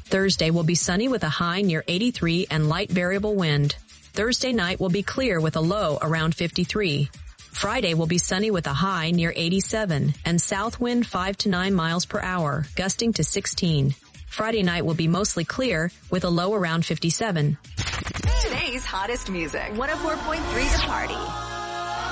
Thursday will be sunny with a high near 83 and light variable wind. Thursday night will be clear with a low around 53. Friday will be sunny with a high near 87 and south wind 5 to 9 miles per hour, gusting to 16. Friday night will be mostly clear with a low around 57. Today's hottest music, 104.3 The Party.